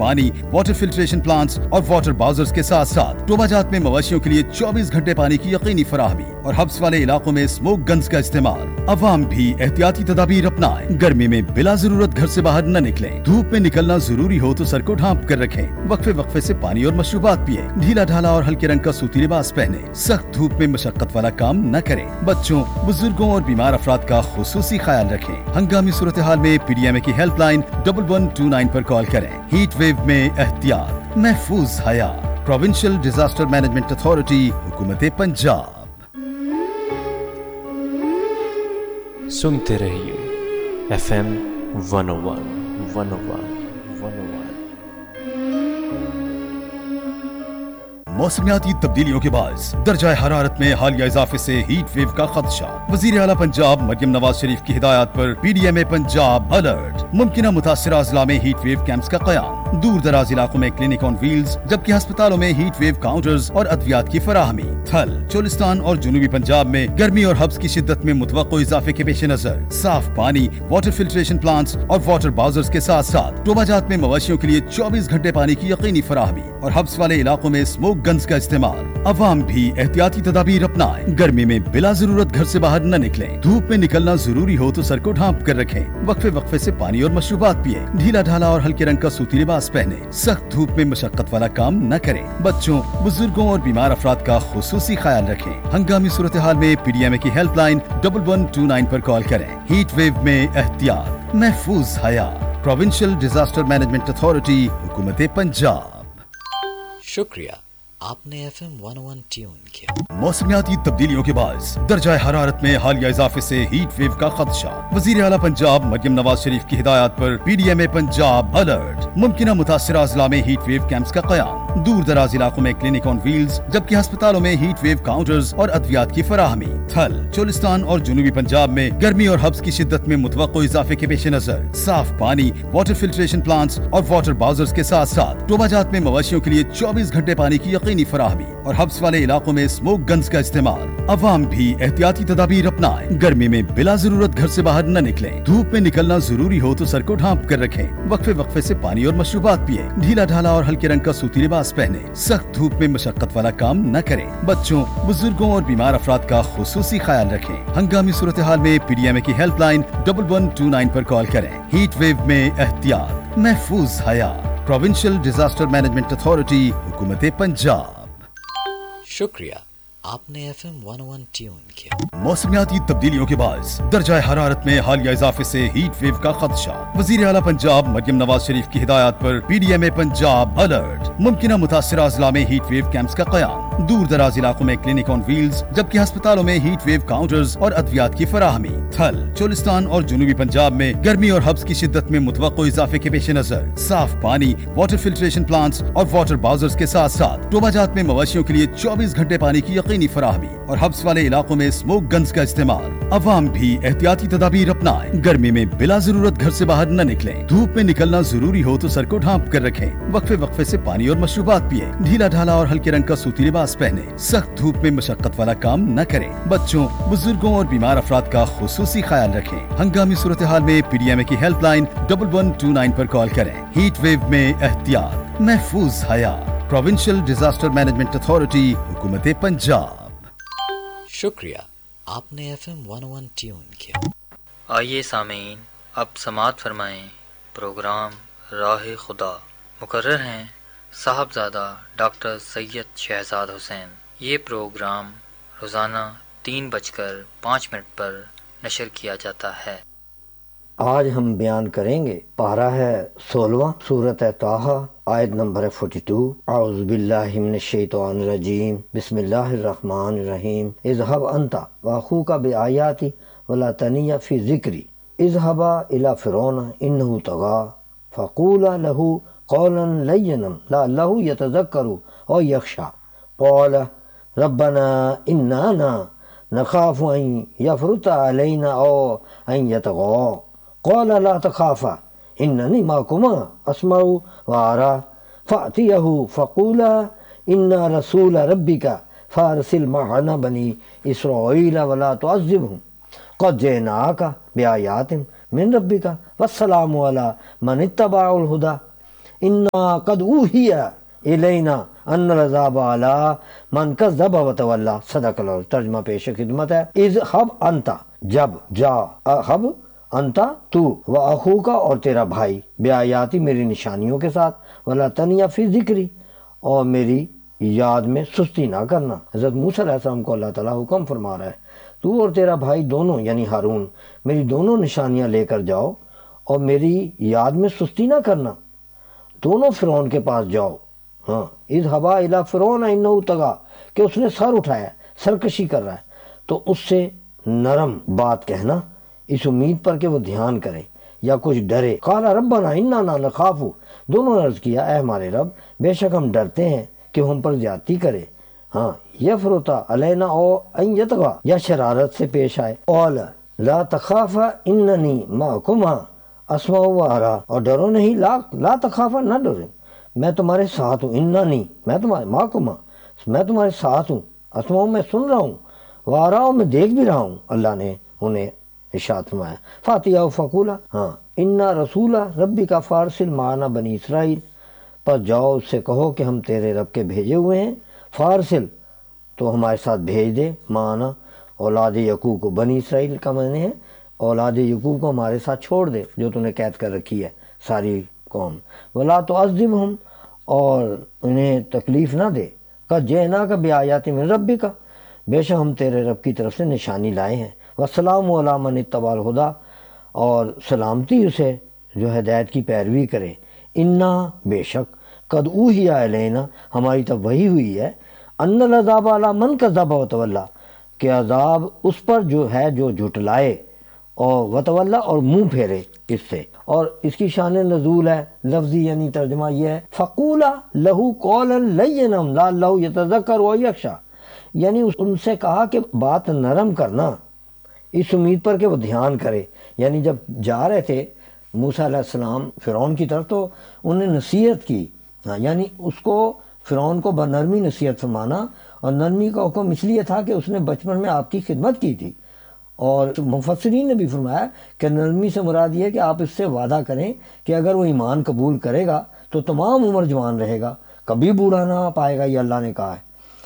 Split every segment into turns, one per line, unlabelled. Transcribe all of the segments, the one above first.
پانی، water filtration plants اور water باؤزرز کے ساتھ ساتھ ٹوبہ جات میں مویشیوں کے لیے 24 گھنٹے پانی کی یقینی فراہمی اور حبس والے علاقوں میں اسموک گنز کا استعمال۔ عوام بھی احتیاطی تدابیر اپنائیں، گرمی میں بلا ضرورت گھر سے باہر نہ نکلیں، دھوپ میں نکلنا ضروری ہو تو سر کو ڈھانپ کر رکھیں، وقفے وقفے سے پانی اور مشروبات پیئیں، ڈھیلا ڈھالا اور ہلکے رنگ کا سوتی لباس پہنیں، سخت دھوپ میں مشقت والا کام نہ کریں، بچوں، بزرگوں اور بیمار افراد کا خصوصی خیال رکھیں۔ ہنگامی صورتحال میں پی ڈی ایم اے کی ہیلپ لائن 1129 پر کال کریں۔ ہیٹ ویو میں احتیاط، محفوظ حیات۔ پروونشل ڈیزاسٹر مینجمنٹ اتھارٹی، حکومت پنجاب۔
سنتے رہیے FM 101
موسمیاتی تبدیلیوں کے باعث درجہ حرارت میں حالیہ اضافے سے ہیٹ ویو کا خدشہ۔ وزیر اعلیٰ پنجاب مریم نواز شریف کی ہدایات پر پی ڈی ایم اے پنجاب الرٹ۔ ممکنہ متاثرہ اضلاع میں ہیٹ ویو کیمپس کا قیام، دور دراز علاقوں میں کلینک آن ویلز، جبکہ ہسپتالوں میں ہیٹ ویو کاؤنٹرز اور ادویات کی فراہمی۔ تھل، چولستان اور جنوبی پنجاب میں گرمی اور حبس کی شدت میں متوقع اضافے کے پیش نظر صاف پانی، واٹر فلٹریشن پلانٹس اور واٹر باؤزرز کے ساتھ ساتھ ٹوبہ جات میں مویشیوں کے لیے 24 گھنٹے پانی کی یقینی فراہمی اور حبس والے علاقوں میں اسموک گنز کا استعمال۔ عوام بھی احتیاطی تدابیر اپنائیں، گرمی میں بلا ضرورت گھر سے باہر نہ نکلیں، دھوپ میں نکلنا ضروری ہو تو سر کو ڈھانپ کر رکھیں، وقفے وقفے سے پانی اور مشروبات پیئیں، ڈھیلا ڈھالا اور ہلکے رنگ کا سوتی لباس پہنیں، سخت دھوپ میں مشقت والا کام نہ کریں، بچوں، بزرگوں اور بیمار افراد کا خصوصی خیال رکھیں۔ ہنگامی صورتحال میں پی ڈی ایم اے کی ہیلپ لائن 1129 پر کال کریں۔ ہیٹ ویو میں احتیاط، محفوظ حیات۔ پروونشل ڈیزاسٹر مینجمنٹ اتھارٹی، حکومت پنجاب۔
شکریہ، آپ نے FM 101 ٹیون کیا۔
موسمیاتی تبدیلیوں کے باعث درجہ حرارت میں حالیہ اضافے سے ہیٹ ویو کا خدشہ۔ وزیر اعلیٰ پنجاب مریم نواز شریف کی ہدایات پر پی ڈی ایم اے پنجاب الرٹ۔ ممکنہ متاثرہ اضلاع میں ہیٹ ویو کیمپس کا قیام، دور دراز علاقوں میں کلینک آن ویلز، جبکہ ہسپتالوں میں ہیٹ ویو کاؤنٹرز اور ادویات کی فراہمی۔ تھل، چولستان اور جنوبی پنجاب میں گرمی اور حبس کی شدت میں متوقع اضافے کے پیش نظر صاف پانی، واٹر فلٹریشن پلانٹس اور واٹر باؤزرز کے ساتھ ساتھ ٹوبہ جات میں مویشیوں کے لیے 24 گھنٹے پانی کی یقینی فراہمی اور حبس والے علاقوں میں اسموک گنز کا استعمال۔ عوام بھی احتیاطی تدابیر اپنائیں، گرمی میں بلا ضرورت گھر سے باہر نہ نکلیں، دھوپ میں نکلنا ضروری ہو تو سر کو ڈھانپ کر رکھیں، وقفے وقفے سے پانی اور مشروبات پیئیں، ڈھیلا ڈھالا اور ہلکے رنگ کا سوتی لباس پہنیں، سخت دھوپ میں مشقت والا کام نہ کریں، بچوں، بزرگوں اور بیمار افراد کا خصوصی خیال رکھیں۔ ہنگامی صورتحال میں پی ڈی ایم اے کی ہیلپ لائن 1129 پر کال کریں۔ ہیٹ ویو میں احتیاط، محفوظ حیات۔ پروونشل ڈیزاسٹر مینجمنٹ اتھارٹی، حکومت پنجاب۔
شکریہ، آپ نے FM 101 ٹیون کیا۔
موسمیاتی تبدیلیوں کے باعث درجہ حرارت میں حالیہ اضافے سے ہیٹ ویو کا خدشہ۔ وزیر اعلیٰ پنجاب مریم نواز شریف کی ہدایات پر پی ڈی ایم اے پنجاب الرٹ۔ ممکنہ متاثرہ اضلاع میں ہیٹ ویو کیمپس کا قیام، دور دراز علاقوں میں کلینک آن ویلز، جبکہ ہسپتالوں میں ہیٹ ویو کاؤنٹرز اور ادویات کی فراہمی۔ تھل، چولستان اور جنوبی پنجاب میں گرمی اور حبس کی شدت میں متوقع اضافے کے پیش نظر صاف پانی، واٹر فلٹریشن پلانٹس اور واٹر باؤزرز کے ساتھ ساتھ ٹوبہ جات میں مویشیوں کے لیے 24 گھنٹے پانی کی یقینی فراہمی اور حبس والے علاقوں میں اسموک گنز کا استعمال۔ عوام بھی احتیاطی تدابیر اپنائیں، گرمی میں بلا ضرورت گھر سے باہر نہ نکلیں، دھوپ میں نکلنا ضروری ہو تو سر کو ڈھانپ کر رکھیں، وقفے وقفے سے پانی اور مشروبات پیئیں، ڈھیلا ڈھالا اور ہلکے رنگ کا سوتی لباس پہنیں، سخت دھوپ میں مشقت والا کام نہ کریں، بچوں، بزرگوں اور بیمار افراد کا خصوصی خیال رکھیں۔ ہنگامی صورتحال میں پی ڈی ایم اے کی ہیلپ لائن 1129 پر کال کریں۔ ہیٹ ویو میں احتیاط، محفوظ حیات۔ پروونشل ڈیزاسٹر مینجمنٹ اتھارٹی، حکومت پنجاب۔
شکریہ، آپ نے FM 101 ٹیون کیا۔
آئیے سامعین، اب سماعت فرمائیں پروگرام راہ خدا۔ مقرر ہیں صاحبزادہ ڈاکٹر سید شہزاد حسین۔ یہ پروگرام روزانہ 3:05 پر نشر کیا جاتا ہے۔
آج ہم بیان کریں گے، پارہ ہے 16 سورۃ طٰہٰ، آیت نمبر 42۔ اعوذ باللہ من الشیطان الرجیم، بسم اللہ الرحمن الرحیم۔ اذهب انت واخوک بآیاتی ولا تنیا فی ذکری اذهبا الی فرعون انہ طغی فقولا له قولا لینا لعلہ یتذکر او یخشی قال ربنا اننا نخاف ان یفرط علینا او ان یطغی قال لا تخافا اننی معکما اسمع وارى فأتیہ فقولا انا رسول ربک فارسل معنا بنی اسرائیل ولا تعذبهم قد جئناک بآیات من ربک والسلام علی من اتبع الہدی इन्ना कद ऊहिया इलैना अन्न अज़ाब अला मन कज़्ज़ब व तवल्ला सदक़ल्लाह। तर्जुमा पेश खिदमत है। इज़ हब अंता, जब जा, हब अंता तू, व अखूका और तेरा भाई, बेआयाती मेरी निशानियों के साथ, वला तनिया फी ज़िक्री और मेरी याद में सुस्ती ना करना। हज़रत मूसा अलैहिस्सलाम को अल्लाह ताला हुक्म फरमा रहा है, तू और तेरा भाई दोनों यानी हारून मेरी दोनों निशानियां लेकर जाओ और मेरी याद में सुस्ती ना करना, दोनों फिरौन के पास जाओ। हाँ, इज़ हबा इला फिरौन इन्नहु तगा, कि उसने सर उठाया, सरकशी कर रहा है, तो उससे नरम बात कहना इस उम्मीद पर कि वो ध्यान करे या कुछ डरे। काला रब्बना इन्ना ना नखाफू, दोनों ने अर्ज किया, ऐ हमारे रब बेशक हम डरते हैं कि हम पर ज्यादती करे। हाँ, यफरुता अलैना ओ अन यतगा, या शरारत से पेश आए। और ला तखाफा इन्ननी माकुमा अस्माउ व अरा, और डरो नहीं, ला तखाफा, ना डरे, मैं तुम्हारे साथ हूँ। इन्ननी, मैं तुम्हारे, माकुमा, मैं तुम्हारे साथ हूँ, अस्माउ, मैं सुन रहा हूँ, व अरा, मैं देख भी रहा हूँ। अल्लाह ने उन्हें इरशाद फरमाया, फातिया फकूला, हाँ, इन्ना रसूला रब्बी का फारसिल माना बनी इसराइल, पर जाओ उससे कहो कि हम तेरे रब के भेजे हुए हैं। फारसिल, तो हमारे साथ भेज दे, माना औलाद यकूब को, बनी इसराइल का माने है औलाद यकूब को हमारे साथ छोड़ दे जो तूने कैद कर रखी है सारी कौम। वला तो अज़िम हम, और उन्हें तकलीफ़ ना दे। का जेना का बेआयाती में रब्बी का, बेशक हम तेरे रब की तरफ से निशानी लाए हैं। वस्सलाम अला मन इत्तबअल हुदा, और सलामती उसे जो हिदायत की पैरवी करे। इन्ना, बेशक, कद ऊहिया इलैना, हमारी तब वही हुई है, अन्नल अज़ाब अला मन कज़्ज़ब व तवल्ला, कि अज़ाब उस पर जो है जो झुटलाए और वतवल्ला और मुंह फेरे इससे। और इसकी शान नज़ूल है लफ्ज़ी, यानी तर्जुमा यह है, फ़क़ूला लहू क़ौलन लय्यनम लअल्लहु यतज़क्कर व यख़शा, यानी उनसे कहा कि बात नरम करना इस उम्मीद पर कि वो ध्यान करे। यानी जब जा रहे थे मूसा अलैहिस्सलाम फ़िरौन की तरफ, तो उन्हें नसीहत की, यानी उसको फ़िरौन को बनरमी नसीहत फरमाना, और नरमी का हुक्म इसलिए था कि उसने बचपन में आपकी खिदमत की थी। और मुफस्सिरीन ने भी फरमाया कि नरमी से मुराद ये है कि आप इससे वादा करें कि अगर वो ईमान कबूल करेगा तो तमाम उम्र जवान रहेगा, कभी बूढ़ा ना पाएगा, ये अल्लाह ने कहा है,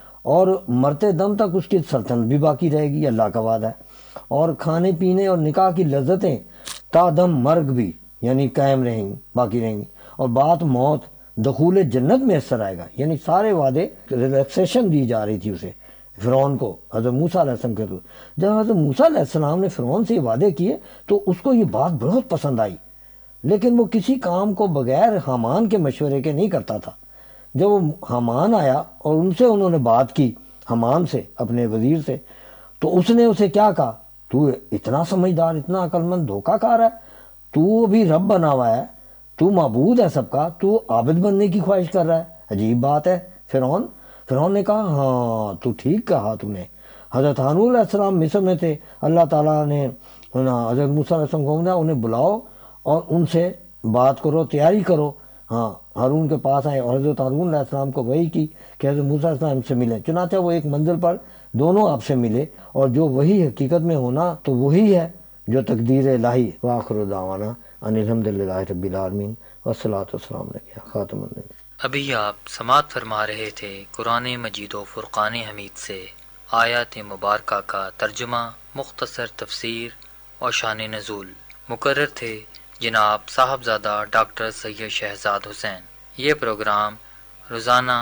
और मरते दम तक उसकी सल्तनत भी बाकी रहेगी, अल्लाह का वादा है। और खाने पीने और निकाह की लज्जतें तादम मर्ग भी यानी कायम रहेंगी, बाकी रहेंगी। और बात मौत दखूल जन्नत में असर आएगा, यानी सारे वादे, रिलैक्सेशन दी जा रही थी उसे, फ़िरौन को, हज़रत मूसा अलैहिस्सलाम के थ्रू। जब हज़रत मूसा अलैहिस्सलाम ने फ़िरौन से वादे किए तो उसको ये बात बहुत पसंद आई, लेकिन वो किसी काम को बगैर हामान के मशवरे के नहीं करता था। जब वो हामान आया और उनसे उन्होंने बात की, हामान से, अपने वज़ीर से, तो उसने उसे क्या कहा, तू इतना समझदार, इतना अक्लमंद धोखाकार है, तू अभी रब बना हुआ है, तू माबूद है सबका, तू आबिद बनने की ख्वाहिश कर रहा है, अजीब बात है। फ़िरौन ने कहा, हाँ तू ठीक कहा तूने। हज़रत हारून अलैहिस्सलाम मिस्र में थे, अल्लाह ताला ने हज़रत मूसा अलैहिस्सलाम को उन्हें बुलाओ और उनसे बात करो, तैयारी करो। हाँ, हारून के पास आए और हज़रत हारून अलैहिस्सलाम को वही की कि हज़रत मूसा अलैहिस्सलाम से मिले। चुनांचे वो एक मंजिल पर दोनों आपसे मिले, और जो वही हकीकत में होना तो वही है जो तकदीर इलाही। व आखिरु दावाना अनिल हम्दुलिल्लाहि रब्बिल आलमीन वस्सलातु वस्सलामु अलैका खातमुन नबी।
अभी आप समात फरमा रहे थे कुरान मजीद व फुरक़ान हमीद से आयत मुबारका का तर्जुमा, मुख्तसर तफसीर और शान नज़ूल। मुकर्रर थे जनाब साहबजादा डॉक्टर सैयद शहजाद हुसैन। ये प्रोग्राम रोज़ाना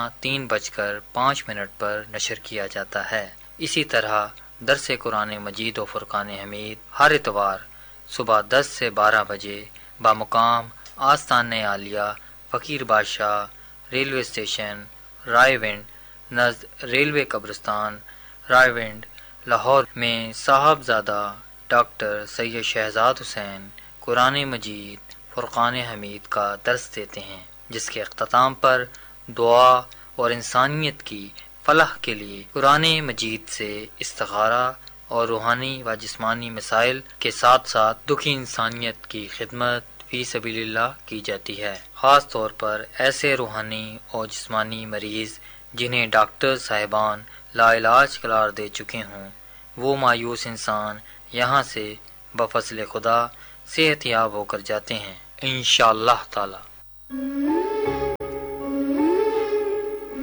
3:05 पर नशर किया जाता है। इसी तरह दरस कुरान मजीद व फुरक़ान हमीद हर इतवार सुबह 10 से 12 बजे बामुकाम आस्ताने आलिया फ़कीर बादशाह रेलवे स्टेशन रायविंड नज़द रेलवे कब्रिस्तान रायविंड लाहौर में साहबजादा डॉक्टर सैयद शहजाद हुसैन कुरान मजीद फुरक़ान हमीद का दर्स देते हैं, जिसके अख्ताम पर दुआ और इंसानियत की फलाह के लिए कुरान मजीद से इस्तिखारा और रूहानी व जिस्मानी मसाइल के साथ साथ दुखी इंसानियत की खिदमत फी सबीलिल्लाह की जाती है। ख़ास तौर पर ऐसे रूहानी और जिस्मानी मरीज़ जिन्हें डॉक्टर साहिबान लाइलाज करार दे चुके हों, वो मायूस इंसान यहाँ से बफज़ल खुदा सेहतयाब होकर जाते हैं इंशाअल्लाह ताला।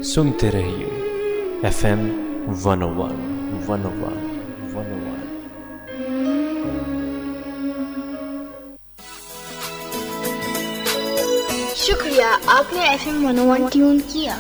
सुनते रहिए FM 101.
शुक्रिया, आपने FM 101 ट्यून किया।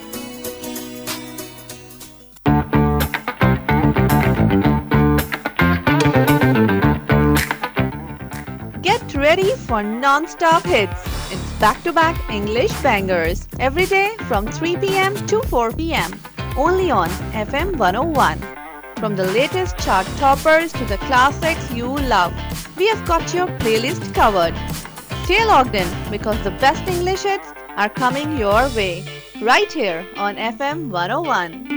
Get ready for non-stop hits. It's back-to-back English bangers every day from 3 p.m. to 4 p.m. only on FM 101. From the latest chart toppers to the classics you love, we have got your playlist covered. Stay logged in because the best English hits are coming your way right here on FM 101.